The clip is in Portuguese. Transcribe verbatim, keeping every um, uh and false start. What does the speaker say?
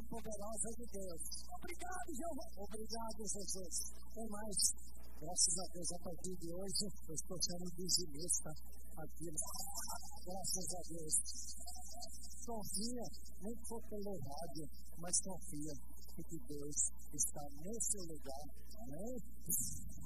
poderosa de Deus. Obrigado, Jeová. Obrigado, Jesus. Tem mais. Graças a Deus, a partir de hoje, eu estou sendo dizimista aqui. Graças a Deus. Confia, nem que for pelo rádio, mas confia que Deus está nesse lugar. Amém?